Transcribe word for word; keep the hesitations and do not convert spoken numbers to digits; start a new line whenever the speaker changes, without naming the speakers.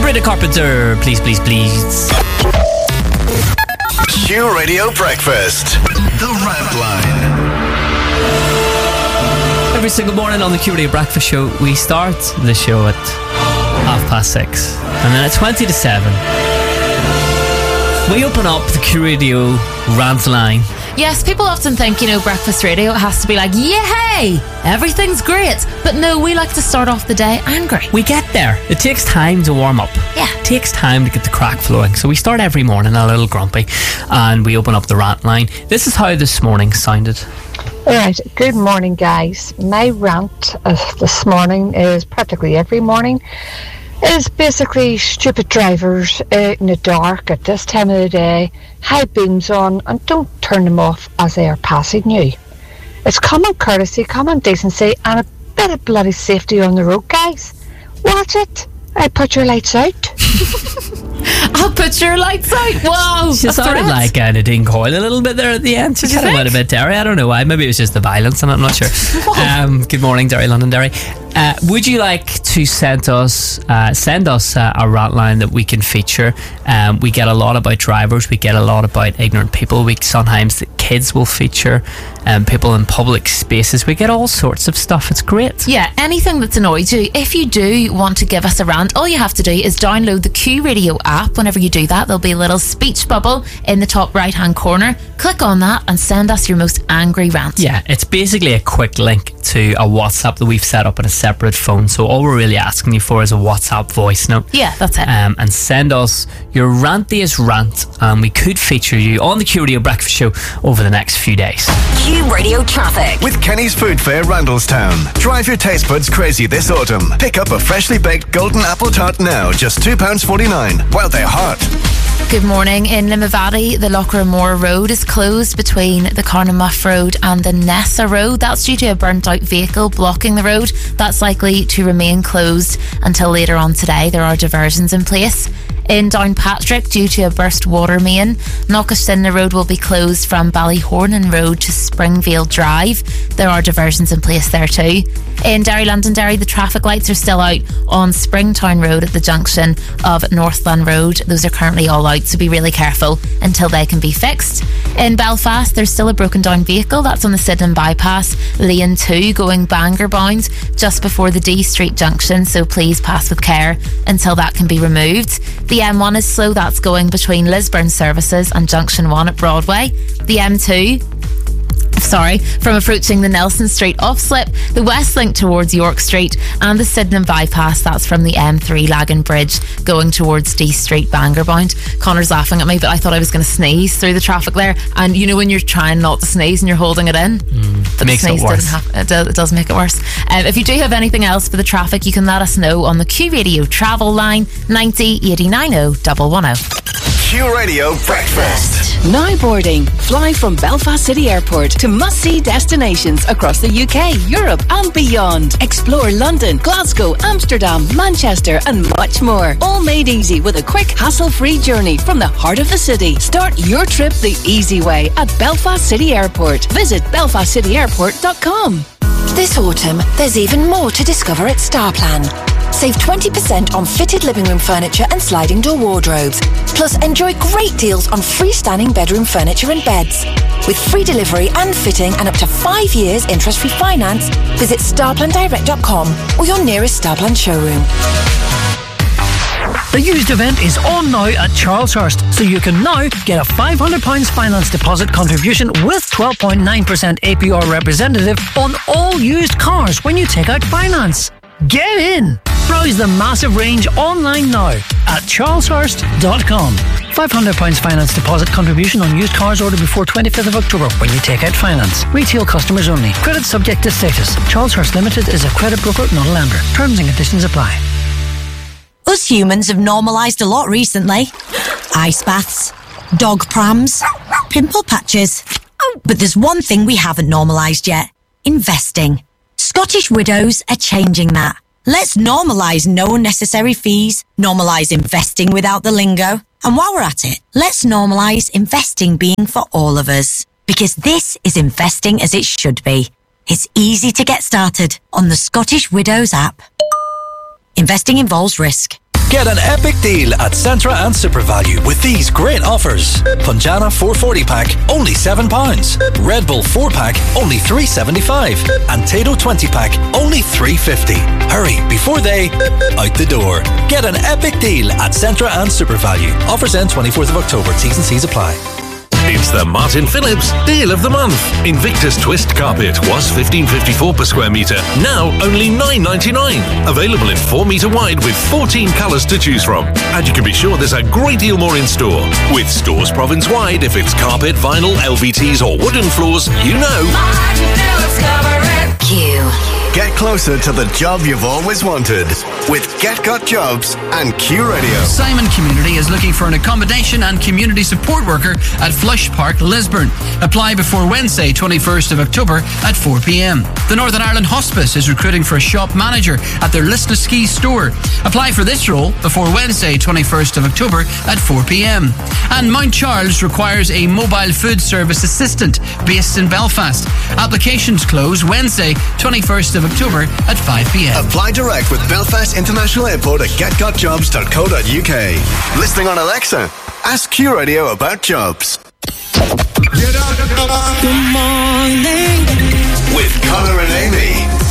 Sabrina Carpenter, please, please, please.
Q Radio Breakfast. The Rant Line.
Every single morning on the Q Radio Breakfast Show, we start the show at half past six, and then at twenty to seven, we open up the Q Radio Rant Line.
Yes, people often think, you know, breakfast radio, it has to be like, yay, everything's great. But no, we like to start off the day angry.
We get there. It takes time to warm up.
Yeah.
It takes time to get the crack flowing. So we start every morning a little grumpy, and we open up the rant line. This is how this morning sounded.
Alright, good morning guys. My rant uh, this morning is practically every morning. Is basically stupid drivers out in the dark at this time of the day, high beams on, and don't turn them off as they are passing you. It's common courtesy, common decency, and a bit of bloody safety on the road, guys. Watch it. I put your lights out.
I'll put your lights out. Wow.
She sounded like uh, Nadine Coyle a little bit there at the end. She kind of went a bit Derry. I don't know why. Maybe it was just the violence, and I'm not sure. um, good morning, Derry, Londonderry. Uh, would you like to send us uh, send us uh, a rant line that we can feature? Um, we get a lot about drivers. We get a lot about ignorant people. We sometimes the kids will feature um, people in public spaces. We get all sorts of stuff. It's great.
Yeah, anything that's annoyed you. If you do want to give us a rant, all you have to do is download the Q Radio app. Whenever you do that, there'll be a little speech bubble in the top right hand corner. Click on that and send us your most angry rant.
Yeah, it's basically a quick link to a WhatsApp that we've set up on a separate phone. So all we're really asking you for is a WhatsApp voice note.
Yeah, that's it.
Um, and send us your rantiest rant, and we could feature you on the Q Radio Breakfast Show over the next few days.
Q Radio Traffic. With Kenny's Food Fair, Randallstown. Drive your taste buds crazy this autumn. Pick up a freshly baked golden apple tart now, just two pounds forty-nine, while they're hot.
Good morning. In Limavady, the Lochramore Road is closed between the Carnamuff Road and the Nessa Road. That's due to a burnt out vehicle blocking the road. That's likely to remain closed until later on today. There are diversions in place. In Downpatrick, due to a burst water main, Knockastinna Road will be closed from Ballyhornan Road to Springvale Drive. There are diversions in place there too. In Derry, Londonderry, the traffic lights are still out on Springtown Road at the junction of Northland Road. Those are currently all out, so be really careful until they can be fixed. In Belfast, there's still a broken down vehicle. That's on the Sydenham Bypass, lane two, going Bangor bound, just before the D Street junction, so please pass with care until that can be removed. The M one is slow. That's going between Lisburn Services and Junction one at Broadway. The M two, sorry, from approaching the Nelson Street off-slip, the West Link towards York Street, and the Sydenham Bypass. That's from the M three Lagan Bridge going towards D Street, Bangor bound. Connor's laughing at me, but I thought I was going to sneeze through the traffic there. And you know when you're trying not to sneeze and you're holding it in?
Mm,
but
makes
the sneeze
it worse.
Doesn't have, it, does, it does make it worse. Um, if you do have anything else for the traffic, you can let us know on the Q Radio travel line ninety eighty-nine oh one one oh.
Q Radio Breakfast.
Now boarding. Fly from Belfast City Airport to must-see destinations across the U K, Europe and beyond. Explore London, Glasgow, Amsterdam, Manchester and much more. All made easy with a quick, hassle-free journey from the heart of the city. Start your trip the easy way at Belfast City Airport. Visit belfast city airport dot com.
This autumn, there's even more to discover at Starplan. Save twenty percent on fitted living room furniture and sliding door wardrobes. Plus, enjoy great deals on freestanding bedroom furniture and beds. With free delivery and fitting and up to five years interest-free finance, visit starplan direct dot com or your nearest Starplan showroom.
The used event is on now at Charleshurst, so you can now get a five hundred pounds finance deposit contribution with twelve point nine percent A P R representative on all used cars when you take out finance. Get in! Browse the massive range online now at charleshurst dot com. five hundred pounds finance deposit contribution on used cars ordered before twenty-fifth of October when you take out finance. Retail customers only. Credit subject to status. Charleshurst Limited is a credit broker, not a lender. Terms and conditions apply.
Us humans have normalised a lot recently. Ice baths, dog prams, pimple patches. But there's one thing we haven't normalised yet. Investing. Scottish Widows are changing that. Let's normalise no unnecessary fees, normalise investing without the lingo. And while we're at it, let's normalise investing being for all of us. Because this is investing as it should be. It's easy to get started on the Scottish Widows app. Investing involves risk.
Get an epic deal at Centra and SuperValue with these great offers. Punjana four forty pack, only seven pounds. Red Bull four pack, only three seventy-five. And Tato twenty pack, only three fifty. Hurry before they out the door. Get an epic deal at Centra and SuperValue. Offers end twenty-fourth of October. T's and C's apply.
It's the Martin Phillips Deal of the Month. Invictus Twist Carpet was fifteen fifty-four per square metre, now only nine ninety-nine. Available in four metre wide with fourteen colours to choose from. And you can be sure there's a great deal more in store. With stores province-wide, if it's carpet, vinyl, L V Ts or wooden floors, you know.
Martin Phillips cover it. Q. Get closer to the job you've always wanted with Get Got Jobs and Q Radio.
Simon Community is looking for an accommodation and community support worker at Flush Park, Lisburn. Apply before Wednesday, twenty-first of October at four p.m. The Northern Ireland Hospice is recruiting for a shop manager at their Lisnaskey store. Apply for this role before Wednesday, twenty-first of October at four p.m. And Mount Charles requires a mobile food service assistant based in Belfast. Applications close Wednesday, twenty-first of October at five p.m.
Apply direct with Belfast International Airport at get got jobs dot co dot uk. Listening on Alexa, ask Q Radio about jobs.
Good morning.
With Connor and Amy.